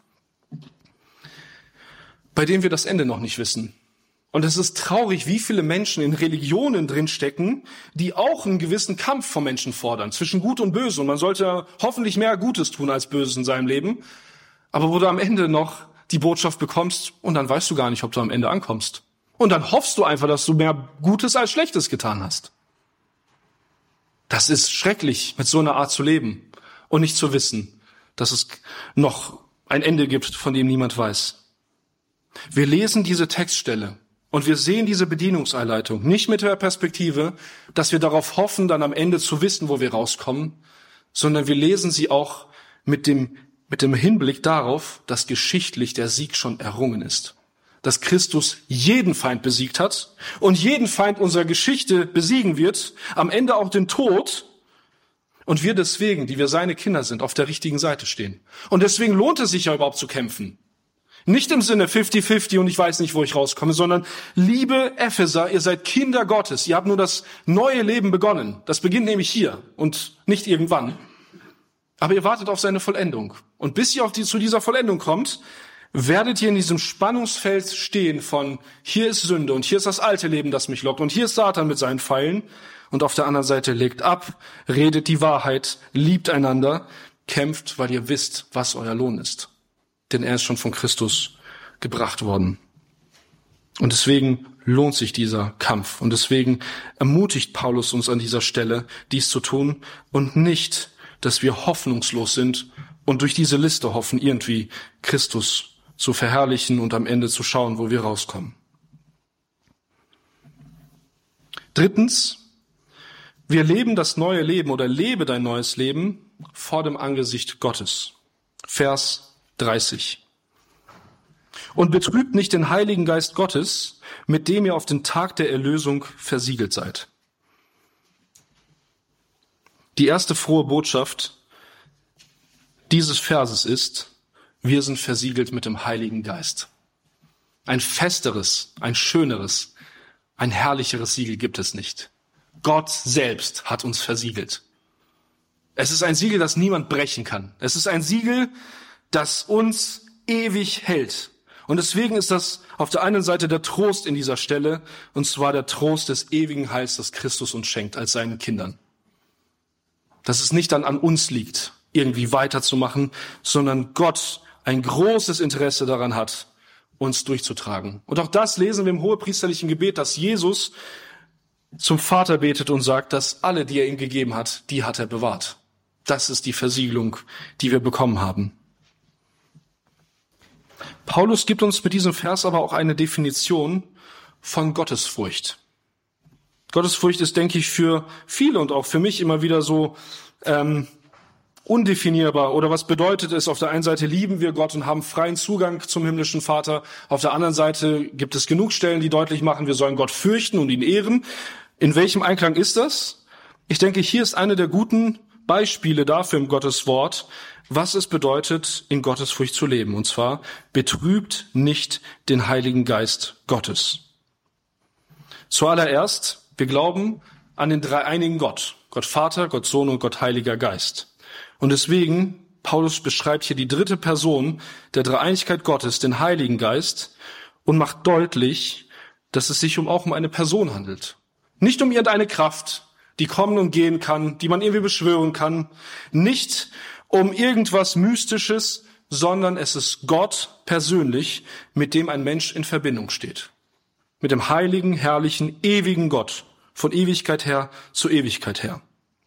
bei dem wir das Ende noch nicht wissen. Und es ist traurig, wie viele Menschen in Religionen drinstecken, die auch einen gewissen Kampf vom Menschen fordern, zwischen Gut und Böse. Und man sollte hoffentlich mehr Gutes tun als Böses in seinem Leben. Aber wo du am Ende noch die Botschaft bekommst und dann weißt du gar nicht, ob du am Ende ankommst. Und dann hoffst du einfach, dass du mehr Gutes als Schlechtes getan hast. Das ist schrecklich, mit so einer Art zu leben und nicht zu wissen, dass es noch ein Ende gibt, von dem niemand weiß. Wir lesen diese Textstelle und wir sehen diese Bedienungseinleitung nicht mit der Perspektive, dass wir darauf hoffen, dann am Ende zu wissen, wo wir rauskommen, sondern wir lesen sie auch mit dem, mit dem Hinblick darauf, dass geschichtlich der Sieg schon errungen ist. Dass Christus jeden Feind besiegt hat und jeden Feind unserer Geschichte besiegen wird, am Ende auch den Tod, und wir deswegen, die wir seine Kinder sind, auf der richtigen Seite stehen. Und deswegen lohnt es sich ja überhaupt zu kämpfen. Nicht im Sinne fifty fifty und ich weiß nicht, wo ich rauskomme, sondern liebe Epheser, ihr seid Kinder Gottes, ihr habt nur das neue Leben begonnen. Das beginnt nämlich hier und nicht irgendwann. Aber ihr wartet auf seine Vollendung. Und bis ihr auf die, zu dieser Vollendung kommt, werdet ihr in diesem Spannungsfeld stehen von hier ist Sünde und hier ist das alte Leben, das mich lockt und hier ist Satan mit seinen Pfeilen und auf der anderen Seite legt ab, redet die Wahrheit, liebt einander, kämpft, weil ihr wisst, was euer Lohn ist. Denn er ist schon von Christus gebracht worden. Und deswegen lohnt sich dieser Kampf und deswegen ermutigt Paulus uns an dieser Stelle, dies zu tun und nicht, dass wir hoffnungslos sind und durch diese Liste hoffen, irgendwie Christus zu verherrlichen und am Ende zu schauen, wo wir rauskommen. Drittens, wir leben das neue Leben oder lebe dein neues Leben vor dem Angesicht Gottes. Vers dreißig. Und betrübt nicht den Heiligen Geist Gottes, mit dem ihr auf den Tag der Erlösung versiegelt seid. Die erste frohe Botschaft dieses Verses ist, wir sind versiegelt mit dem Heiligen Geist. Ein festeres, ein schöneres, ein herrlicheres Siegel gibt es nicht. Gott selbst hat uns versiegelt. Es ist ein Siegel, das niemand brechen kann. Es ist ein Siegel, das uns ewig hält. Und deswegen ist das auf der einen Seite der Trost in dieser Stelle, und zwar der Trost des ewigen Heils, das Christus uns schenkt als seinen Kindern. Dass es nicht dann an uns liegt, irgendwie weiterzumachen, sondern Gott ein großes Interesse daran hat, uns durchzutragen. Und auch das lesen wir im hohepriesterlichen Gebet, dass Jesus zum Vater betet und sagt, dass alle, die er ihm gegeben hat, die hat er bewahrt. Das ist die Versiegelung, die wir bekommen haben. Paulus gibt uns mit diesem Vers aber auch eine Definition von Gottesfurcht. Gottesfurcht ist, denke ich, für viele und auch für mich immer wieder so ähm, undefinierbar. Oder was bedeutet es? Auf der einen Seite lieben wir Gott und haben freien Zugang zum himmlischen Vater. Auf der anderen Seite gibt es genug Stellen, die deutlich machen, wir sollen Gott fürchten und ihn ehren. In welchem Einklang ist das? Ich denke, hier ist eine der guten Beispiele dafür im Gottes Wort, was es bedeutet, in Gottesfurcht zu leben. Und zwar, betrübt nicht den Heiligen Geist Gottes. Zuallererst, wir glauben an den dreieinigen Gott. Gott Vater, Gott Sohn und Gott Heiliger Geist. Und deswegen, Paulus beschreibt hier die dritte Person der Dreieinigkeit Gottes, den Heiligen Geist, und macht deutlich, dass es sich um auch um eine Person handelt. Nicht um irgendeine Kraft, die kommen und gehen kann, die man irgendwie beschwören kann. Nicht um irgendwas Mystisches, sondern es ist Gott persönlich, mit dem ein Mensch in Verbindung steht. Mit dem heiligen, herrlichen, ewigen Gott, von Ewigkeit her zu Ewigkeit her.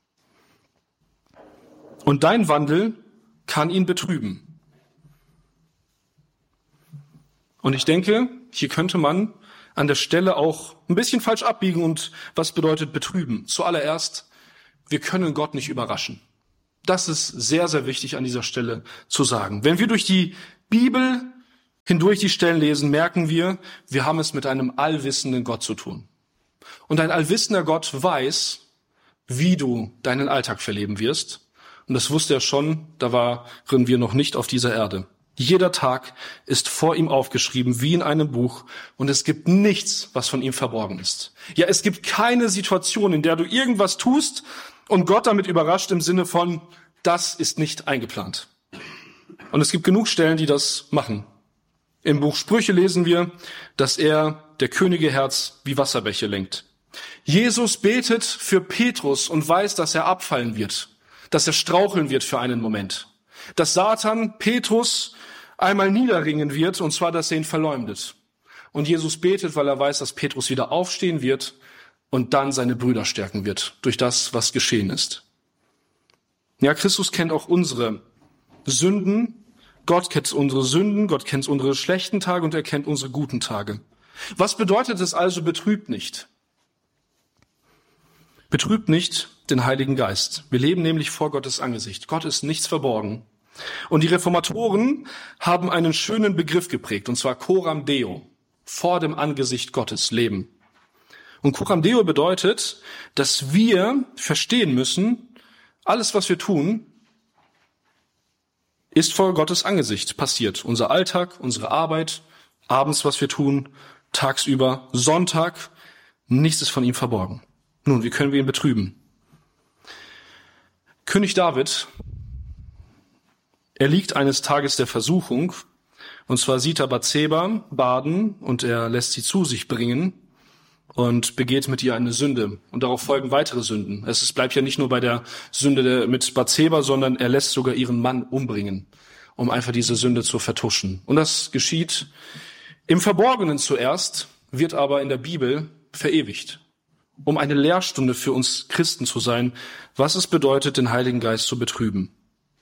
Und dein Wandel kann ihn betrüben. Und ich denke, hier könnte man an der Stelle auch ein bisschen falsch abbiegen. Und was bedeutet betrüben? Zuallererst, wir können Gott nicht überraschen. Das ist sehr, sehr wichtig an dieser Stelle zu sagen. Wenn wir durch die Bibel hindurch die Stellen lesen, merken wir, wir haben es mit einem allwissenden Gott zu tun. Und ein allwissender Gott weiß, wie du deinen Alltag verleben wirst. Und das wusste er schon, da waren wir noch nicht auf dieser Erde. Jeder Tag ist vor ihm aufgeschrieben, wie in einem Buch, und es gibt nichts, was von ihm verborgen ist. Ja, es gibt keine Situation, in der du irgendwas tust und Gott damit überrascht im Sinne von, das ist nicht eingeplant. Und es gibt genug Stellen, die das machen. Im Buch Sprüche lesen wir, dass er der Könige Herz wie Wasserbäche lenkt. Jesus betet für Petrus und weiß, dass er abfallen wird, dass er straucheln wird für einen Moment, dass Satan Petrus einmal niederringen wird, und zwar, dass er ihn verleumdet. Und Jesus betet, weil er weiß, dass Petrus wieder aufstehen wird und dann seine Brüder stärken wird durch das, was geschehen ist. Ja, Christus kennt auch unsere Sünden. Gott kennt unsere Sünden, Gott kennt unsere schlechten Tage und er kennt unsere guten Tage. Was bedeutet es also, betrübt nicht? Betrübt nicht den Heiligen Geist. Wir leben nämlich vor Gottes Angesicht. Gott ist nichts verborgen. Und die Reformatoren haben einen schönen Begriff geprägt, und zwar Coram Deo, vor dem Angesicht Gottes leben. Und Coram Deo bedeutet, dass wir verstehen müssen, alles, was wir tun, ist vor Gottes Angesicht passiert. Unser Alltag, unsere Arbeit, abends, was wir tun, tagsüber, Sonntag, nichts ist von ihm verborgen. Nun, wie können wir ihn betrüben? König David, er liegt eines Tages der Versuchung, und zwar sieht er Bathseba baden und er lässt sie zu sich bringen und begeht mit ihr eine Sünde. Und darauf folgen weitere Sünden. Es ist, bleibt ja nicht nur bei der Sünde mit Bathseba, sondern er lässt sogar ihren Mann umbringen, um einfach diese Sünde zu vertuschen. Und das geschieht im Verborgenen zuerst, wird aber in der Bibel verewigt, um eine Lehrstunde für uns Christen zu sein, was es bedeutet, den Heiligen Geist zu betrüben.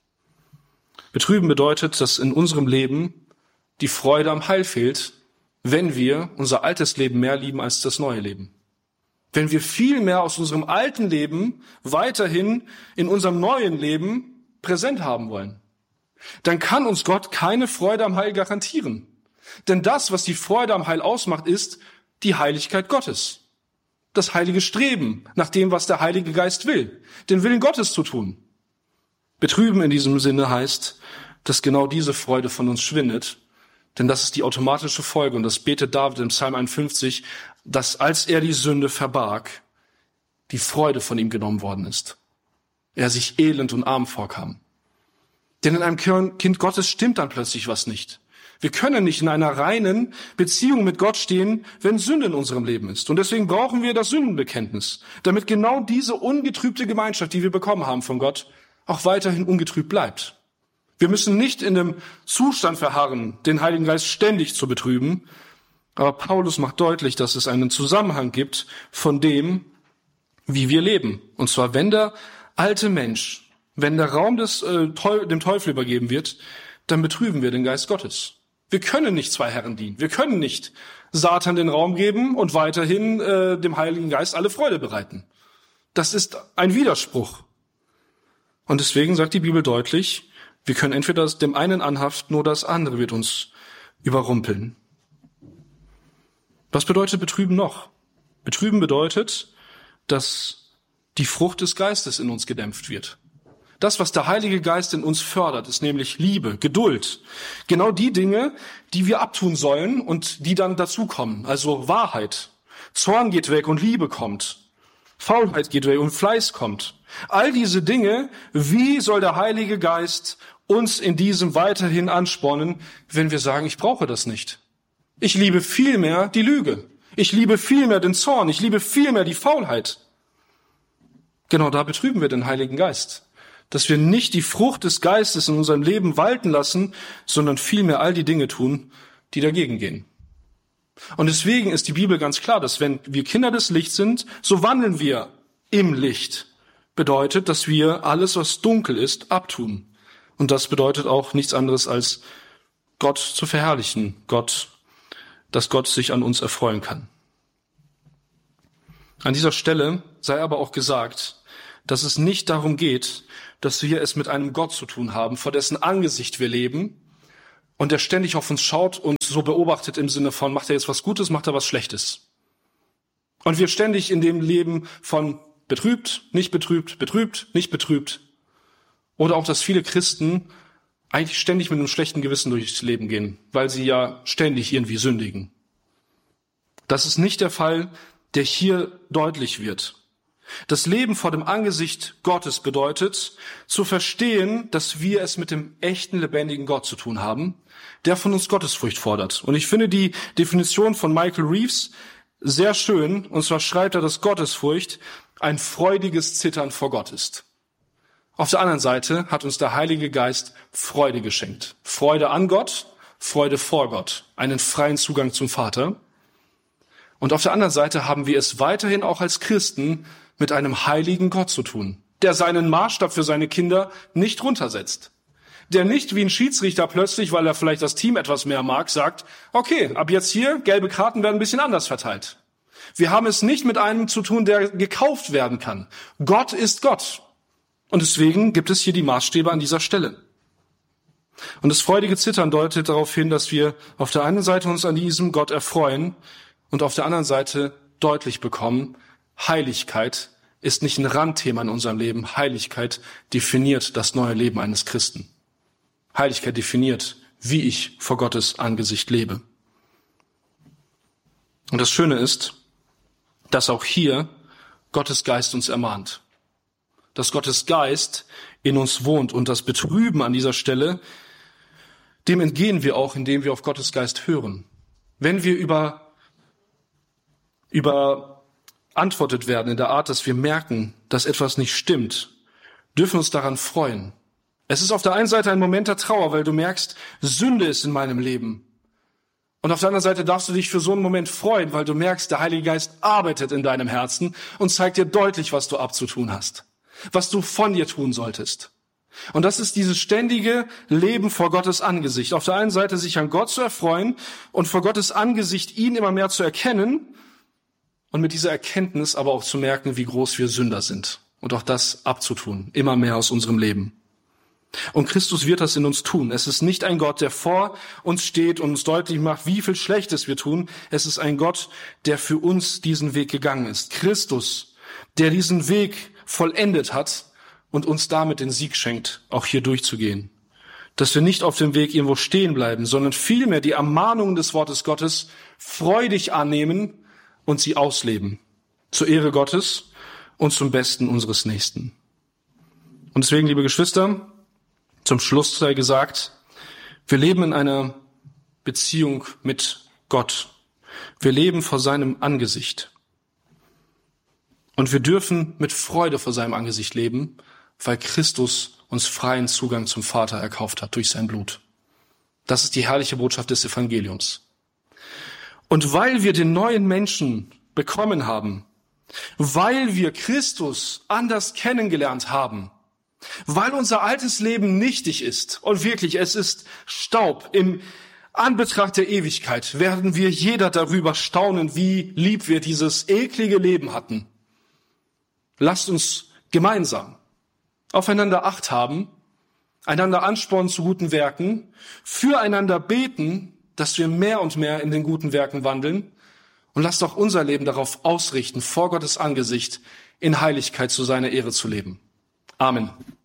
Betrüben bedeutet, dass in unserem Leben die Freude am Heil fehlt, wenn wir unser altes Leben mehr lieben als das neue Leben. Wenn wir viel mehr aus unserem alten Leben weiterhin in unserem neuen Leben präsent haben wollen, dann kann uns Gott keine Freude am Heil garantieren. Denn das, was die Freude am Heil ausmacht, ist die Heiligkeit Gottes. Das heilige Streben nach dem, was der Heilige Geist will, den Willen Gottes zu tun. Betrüben in diesem Sinne heißt, dass genau diese Freude von uns schwindet, denn das ist die automatische Folge, und das betet David im Psalm einundfünfzig, dass als er die Sünde verbarg, die Freude von ihm genommen worden ist. Er sich elend und arm vorkam. Denn in einem Kind Gottes stimmt dann plötzlich was nicht. Wir können nicht in einer reinen Beziehung mit Gott stehen, wenn Sünde in unserem Leben ist. Und deswegen brauchen wir das Sündenbekenntnis, damit genau diese ungetrübte Gemeinschaft, die wir bekommen haben von Gott, auch weiterhin ungetrübt bleibt. Wir müssen nicht in dem Zustand verharren, den Heiligen Geist ständig zu betrüben. Aber Paulus macht deutlich, dass es einen Zusammenhang gibt von dem, wie wir leben. Und zwar, wenn der alte Mensch, wenn der Raum des, äh, dem Teufel übergeben wird, dann betrüben wir den Geist Gottes. Wir können nicht zwei Herren dienen. Wir können nicht Satan den Raum geben und weiterhin äh, dem Heiligen Geist alle Freude bereiten. Das ist ein Widerspruch. Und deswegen sagt die Bibel deutlich, wir können entweder dem einen anhaften, nur das andere wird uns überrumpeln. Was bedeutet Betrüben noch? Betrüben bedeutet, dass die Frucht des Geistes in uns gedämpft wird. Das, was der Heilige Geist in uns fördert, ist nämlich Liebe, Geduld. Genau die Dinge, die wir abtun sollen und die dann dazukommen. Also Wahrheit. Zorn geht weg und Liebe kommt. Faulheit geht weg und Fleiß kommt. All diese Dinge, wie soll der Heilige Geist uns in diesem weiterhin anspornen, wenn wir sagen, ich brauche das nicht. Ich liebe vielmehr die Lüge. Ich liebe vielmehr den Zorn. Ich liebe vielmehr die Faulheit. Genau da betrüben wir den Heiligen Geist. Dass wir nicht die Frucht des Geistes in unserem Leben walten lassen, sondern vielmehr all die Dinge tun, die dagegen gehen. Und deswegen ist die Bibel ganz klar, dass wenn wir Kinder des Lichts sind, so wandeln wir im Licht. Bedeutet, dass wir alles, was dunkel ist, abtun. Und das bedeutet auch nichts anderes als Gott zu verherrlichen, Gott dass Gott sich an uns erfreuen kann. An dieser Stelle sei aber auch gesagt, dass es nicht darum geht, dass wir es mit einem Gott zu tun haben, vor dessen Angesicht wir leben und der ständig auf uns schaut und so beobachtet im Sinne von, macht er jetzt was Gutes, macht er was Schlechtes. Und wir ständig in dem Leben von betrübt, nicht betrübt, betrübt, nicht betrübt. Oder auch, dass viele Christen eigentlich ständig mit einem schlechten Gewissen durchs Leben gehen, weil sie ja ständig irgendwie sündigen. Das ist nicht der Fall, der hier deutlich wird. Das Leben vor dem Angesicht Gottes bedeutet, zu verstehen, dass wir es mit dem echten, lebendigen Gott zu tun haben, der von uns Gottesfurcht fordert. Und ich finde die Definition von Michael Reeves sehr schön, und zwar schreibt er, dass Gottesfurcht ein freudiges Zittern vor Gott ist. Auf der anderen Seite hat uns der Heilige Geist Freude geschenkt. Freude an Gott, Freude vor Gott, einen freien Zugang zum Vater. Und auf der anderen Seite haben wir es weiterhin auch als Christen mit einem heiligen Gott zu tun, der seinen Maßstab für seine Kinder nicht runtersetzt. Der nicht wie ein Schiedsrichter plötzlich, weil er vielleicht das Team etwas mehr mag, sagt, okay, ab jetzt hier, gelbe Karten werden ein bisschen anders verteilt. Wir haben es nicht mit einem zu tun, der gekauft werden kann. Gott ist Gott. Und deswegen gibt es hier die Maßstäbe an dieser Stelle. Und das freudige Zittern deutet darauf hin, dass wir auf der einen Seite uns an diesem Gott erfreuen und auf der anderen Seite deutlich bekommen, Heiligkeit ist nicht ein Randthema in unserem Leben. Heiligkeit definiert das neue Leben eines Christen. Heiligkeit definiert, wie ich vor Gottes Angesicht lebe. Und das Schöne ist, dass auch hier Gottes Geist uns ermahnt. Dass Gottes Geist in uns wohnt und das Betrüben an dieser Stelle, dem entgehen wir auch, indem wir auf Gottes Geist hören. Wenn wir über, über antwortet werden in der Art, dass wir merken, dass etwas nicht stimmt, dürfen uns daran freuen. Es ist auf der einen Seite ein Moment der Trauer, weil du merkst, Sünde ist in meinem Leben. Und auf der anderen Seite darfst du dich für so einen Moment freuen, weil du merkst, der Heilige Geist arbeitet in deinem Herzen und zeigt dir deutlich, was du abzutun hast, was du von dir tun solltest. Und das ist dieses ständige Leben vor Gottes Angesicht. Auf der einen Seite sich an Gott zu erfreuen und vor Gottes Angesicht ihn immer mehr zu erkennen und mit dieser Erkenntnis aber auch zu merken, wie groß wir Sünder sind und auch das abzutun, immer mehr aus unserem Leben. Und Christus wird das in uns tun. Es ist nicht ein Gott, der vor uns steht und uns deutlich macht, wie viel Schlechtes wir tun. Es ist ein Gott, der für uns diesen Weg gegangen ist. Christus, der diesen Weg vollendet hat und uns damit den Sieg schenkt, auch hier durchzugehen. Dass wir nicht auf dem Weg irgendwo stehen bleiben, sondern vielmehr die Ermahnungen des Wortes Gottes freudig annehmen und sie ausleben. Zur Ehre Gottes und zum Besten unseres Nächsten. Und deswegen, liebe Geschwister, zum Schluss sei gesagt, wir leben in einer Beziehung mit Gott. Wir leben vor seinem Angesicht. Und wir dürfen mit Freude vor seinem Angesicht leben, weil Christus uns freien Zugang zum Vater erkauft hat durch sein Blut. Das ist die herrliche Botschaft des Evangeliums. Und weil wir den neuen Menschen bekommen haben, weil wir Christus anders kennengelernt haben, weil unser altes Leben nichtig ist und wirklich, es ist Staub. Im Anbetracht der Ewigkeit werden wir jeder darüber staunen, wie lieb wir dieses eklige Leben hatten. Lasst uns gemeinsam aufeinander Acht haben, einander anspornen zu guten Werken, füreinander beten, dass wir mehr und mehr in den guten Werken wandeln und lasst auch unser Leben darauf ausrichten, vor Gottes Angesicht in Heiligkeit zu seiner Ehre zu leben. Amen.